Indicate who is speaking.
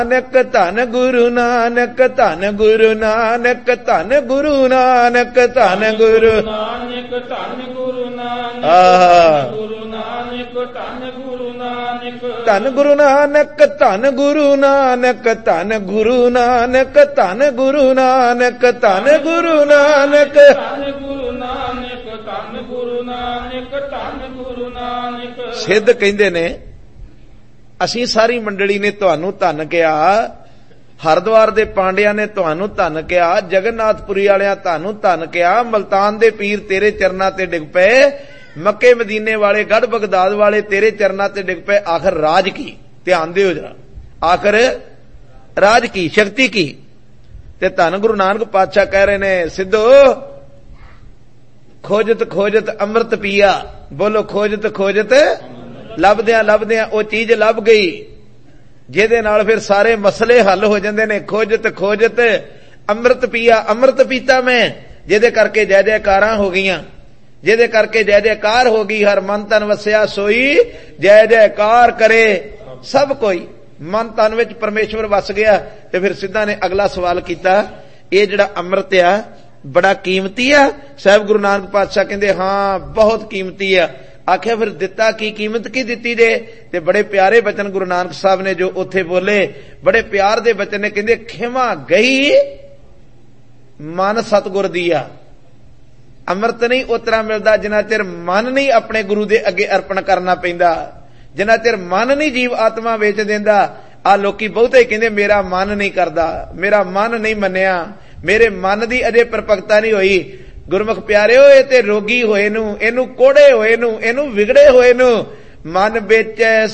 Speaker 1: ਨਾਨਕ ਧੰਨ ਗੁਰੂ ਨਾਨਕ, ਧੰਨ ਗੁਰੂ ਨਾਨਕ, ਧੰਨ ਗੁਰੂ ਨਾਨਕ, ਧੰਨ ਗੁਰੂ
Speaker 2: ਨਾਨਕ, ਧੰਨ ਗੁਰੂ ਨਾਨਕ,
Speaker 1: ਆਹ
Speaker 2: ਗੁਰੂ ਨਾਨਕ, ਧੰਨ ਗੁਰੂ ਨਾਨਕ,
Speaker 1: ਧੰਨ ਗੁਰੂ ਨਾਨਕ, ਧੰਨ ਗੁਰੂ ਨਾਨਕ, ਧੰਨ ਗੁਰੂ ਨਾਨਕ, ਧੰਨ ਗੁਰੂ ਨਾਨਕ, ਧੰਨ ਗੁਰੂ ਨਾਨਕ,
Speaker 2: ਧੰਨ ਗੁਰੂ ਨਾਨਕ, ਧੰਨ ਗੁਰੂ ਨਾਨਕ, ਧੰਨ ਗੁਰੂ ਨਾਨਕ।
Speaker 1: ਸਿੱਧ ਕਹਿੰਦੇ ਨੇ ਅਸੀਂ ਸਾਰੀ ਮੰਡਲੀ ਨੇ ਤੁਹਾਨੂੰ ਧੰਨ ਕਿਹਾ, ਹਰਿਦੁਆਰ ਦੇ ਪਾਂਡਿਆਂ ਨੇ ਤੁਹਾਨੂੰ ਧੰਨ ਕਿਹਾ, ਜਗਨਨਾਥਪੁਰੀ ਵਾਲਿਆਂ ਤੁਹਾਨੂੰ ਧੰਨ ਕਿਹਾ, ਮਲਤਾਨ ਦੇ ਪੀਰ ਤੇਰੇ ਚਰਨਾਂ ਤੇ ਡਿੱਗ ਪਏ, ਮੱਕੇ ਮਦੀਨੇ ਵਾਲੇ ਗੜ ਬਗਦਾਦ ਵਾਲੇ ਤੇਰੇ ਚਰਨਾਂ ਤੇ ਡਿੱਗ ਪਏ। ਆਖਰ ਰਾਜ ਕੀ? ਧਿਆਨ ਦਿਓ ਜਰਾ, ਆਖਰ ਰਾਜ ਕੀ, ਸ਼ਕਤੀ ਕੀ? ਤੇ ਧੰਨ ਗੁਰੂ ਨਾਨਕ ਪਾਤਸ਼ਾਹ ਕਹਿ ਰਹੇ ਨੇ, ਸਿੱਧੋ ਖੋਜਤ ਖੋਜਤ ਅੰਮ੍ਰਿਤ ਪੀਆ। ਬੋਲੋ ਖੋਜਤ ਖੋਜਤ, ਲੱਭਦਿਆਂ ਲੱਭਦਿਆਂ ਉਹ ਚੀਜ਼ ਲੱਭ ਗਈ ਜਿਹਦੇ ਨਾਲ ਫਿਰ ਸਾਰੇ ਮਸਲੇ ਹੱਲ ਹੋ ਜਾਂਦੇ ਨੇ। ਖੋਜਤ ਖੋਜਤ ਅੰਮ੍ਰਿਤ ਪੀਆ, ਅੰਮ੍ਰਿਤ ਪੀਤਾ ਮੈਂ, ਜਿਹਦੇ ਕਰਕੇ ਜੈ ਜੈਕਾਰਾਂ ਹੋ ਗਈਆਂ, ਜਿਹਦੇ ਕਰਕੇ ਜੈ ਜੈਕਾਰ ਹੋ ਗਈ। ਹਰ ਮਨ ਤਨ ਵਸਿਆ ਸੋਈ, ਜੈ ਜੈਕਾਰ ਕਰੇ ਸਭ ਕੋਈ। ਮਨ ਤਨ ਵਿੱਚ ਪਰਮੇਸ਼ਵਰ ਵਸ ਗਿਆ। ਤੇ ਫਿਰ ਸਿੱਧਾ ਨੇ ਅਗਲਾ ਸਵਾਲ ਕੀਤਾ, ਇਹ ਜਿਹੜਾ ਅੰਮ੍ਰਿਤ ਆ ਬੜਾ ਕੀਮਤੀ ਆ? ਸਾਹਿਬ ਗੁਰੂ ਨਾਨਕ ਪਾਤਸ਼ਾਹ ਕਹਿੰਦੇ ਹਾਂ ਬਹੁਤ ਕੀਮਤੀ ਆ। ਆਖਿਆ ਫਿਰ ਦਿੱਤਾ ਕੀ, ਕੀਮਤ ਕੀ ਦਿੱਤੀ ਜੇ? ਤੇ ਬੜੇ ਪਿਆਰੇ ਬਚਨ ਗੁਰੂ ਨਾਨਕ ਸਾਹਿਬ ਨੇ ਜੋ ਉੱਥੇ ਬੋਲੇ, ਬੜੇ ਪਿਆਰ ਦੇ ਬਚਨ ਨੇ। ਕਹਿੰਦੇ ਖਿਮਾ ਗਈ ਮਨ ਸਤਿਗੁਰ ਦੀ ਆ। ਅੰਮ੍ਰਿਤ ਨਹੀਂ ਉਤਰਾ ਮਿਲਦਾ ਜਿੰਨਾ ਚਿਰ ਮਨ ਨਹੀਂ ਆਪਣੇ ਗੁਰੂ ਦੇ ਅੱਗੇ ਅਰਪਣ ਕਰਨਾ ਪੈਂਦਾ, ਜਿੰਨਾ ਚਿਰ ਮਨ ਨਹੀਂ ਜੀਵ ਆਤਮਾ ਵੇਚ ਦਿੰਦਾ। ਆ ਲੋਕੀ ਬਹੁਤੇ ਕਹਿੰਦੇ ਮੇਰਾ ਮਨ ਨਹੀਂ ਕਰਦਾ, ਮੇਰਾ ਮਨ ਨਹੀਂ ਮੰਨਿਆ, ਮੇਰੇ ਮਨ ਦੀ ਅਜੇ ਪਰਪਕਤਾ ਨਹੀਂ ਹੋਈ। ਗੁਰਮੁਖ ਪਿਆਰਿਓ, ਇਹ ਤੇ ਰੋਗੀ ਹੋਏ ਨੂੰ, ਇਹਨੂੰ ਕੋੜੇ ਹੋਏ ਨੂੰ, ਇਹਨੂੰ ਵਿਗੜੇ ਹੋਏ ਨੂੰ ਮਨ ਵਿੱਚ